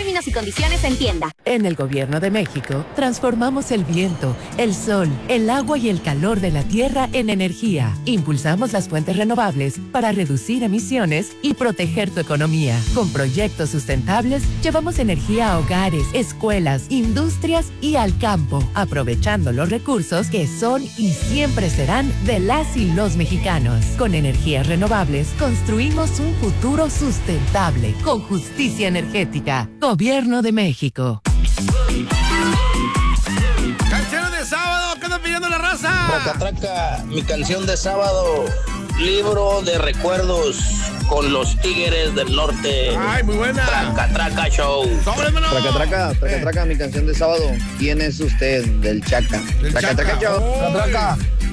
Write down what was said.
Términos y condiciones en tienda. En el Gobierno de México, transformamos el viento, el sol, el agua y el calor de la tierra en energía. Impulsamos las fuentes renovables para reducir emisiones y proteger tu economía. Con proyectos sustentables, llevamos energía a hogares, escuelas, industrias y al campo, aprovechando los recursos que son y siempre serán de las y los mexicanos. Con energías renovables, construimos un futuro sustentable, con justicia energética. Gobierno de México. Canción de sábado, ¿qué está pidiendo la raza? Traca, traca, mi canción de sábado, libro de recuerdos con los Tigres del Norte. Ay, muy buena. Traca, traca show. ¡Sóbremelo! Traca, traca, traca, traca, mi canción de sábado. ¿Quién es usted? Del Chaca. Del Traca, Chaca. traca, show. Oy. Traca, traca.